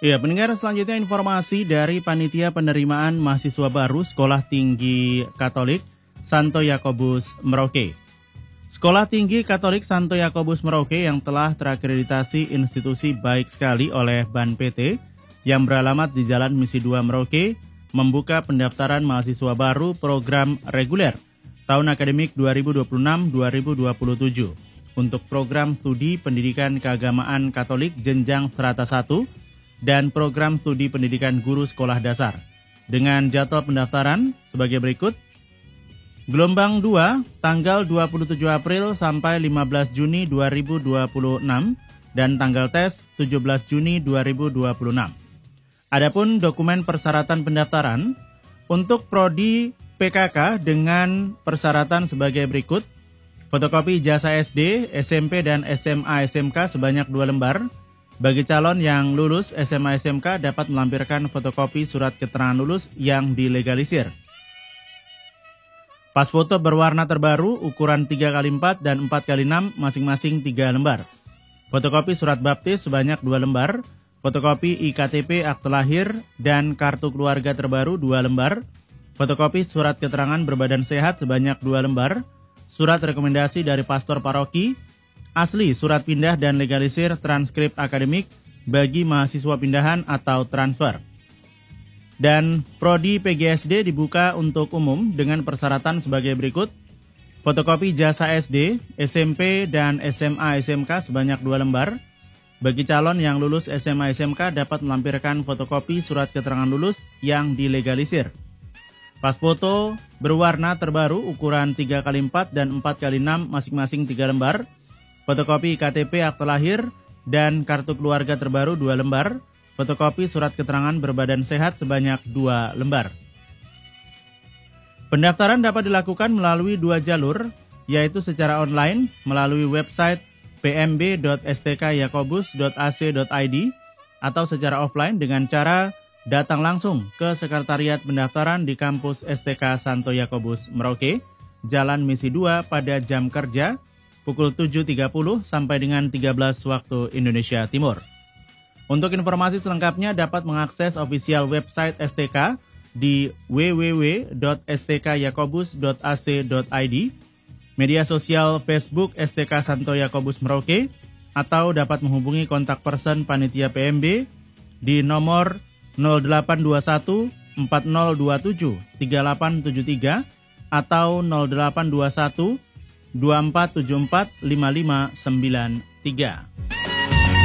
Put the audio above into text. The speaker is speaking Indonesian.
Ya, pendengar, selanjutnya informasi dari Panitia Penerimaan Mahasiswa Baru Sekolah Tinggi Katolik Santo Yakobus Merauke. Sekolah Tinggi Katolik Santo Yakobus Merauke yang telah terakreditasi institusi baik sekali oleh BAN PT yang beralamat di Jalan Misi 2 Merauke membuka pendaftaran mahasiswa baru program reguler tahun akademik 2026-2027 untuk program studi pendidikan keagamaan Katolik jenjang strata 1 dan program studi pendidikan guru sekolah dasar. Dengan jadwal pendaftaran sebagai berikut. Gelombang 2 tanggal 27 April sampai 15 Juni 2026 dan tanggal tes 17 Juni 2026. Adapun dokumen persyaratan pendaftaran untuk prodi PKK dengan persyaratan sebagai berikut. Fotokopi ijazah SD, SMP dan SMA SMK sebanyak 2 lembar. Bagi calon yang lulus SMA SMK dapat melampirkan fotokopi surat keterangan lulus yang dilegalisir. Pas foto berwarna terbaru ukuran 3x4 dan 4x6 masing-masing 3 lembar. Fotokopi surat baptis sebanyak 2 lembar. Fotokopi IKTP akte lahir dan kartu keluarga terbaru 2 lembar. Fotokopi surat keterangan berbadan sehat sebanyak 2 lembar. Surat rekomendasi dari pastor paroki. Asli surat pindah dan legalisir transkrip akademik bagi mahasiswa pindahan atau transfer. Dan prodi PGSD dibuka untuk umum dengan persyaratan sebagai berikut. Fotokopi ijazah SD, SMP dan SMA SMK sebanyak 2 lembar. Bagi calon yang lulus SMA SMK dapat melampirkan fotokopi surat keterangan lulus yang dilegalisir. Pas foto berwarna terbaru ukuran 3x4 dan 4x6 masing-masing 3 lembar. Fotokopi KTP akte lahir dan kartu keluarga terbaru 2 lembar. Fotokopi surat keterangan berbadan sehat sebanyak 2 lembar. Pendaftaran dapat dilakukan melalui 2 jalur, yaitu secara online melalui website pmb.stkyakobus.ac.id atau secara offline dengan cara datang langsung ke Sekretariat Pendaftaran di kampus STK Santo Yakobus Merauke, Jalan Misi 2 pada jam kerja pukul 7.30 sampai dengan 13 waktu Indonesia Timur. Untuk informasi selengkapnya dapat mengakses official website STK di www.stkyakobus.ac.id, media sosial Facebook STK Santo Yakobus Merauke, atau dapat menghubungi kontak person Panitia PMB di nomor 0821 4027 3873 atau 0821 2474 5593.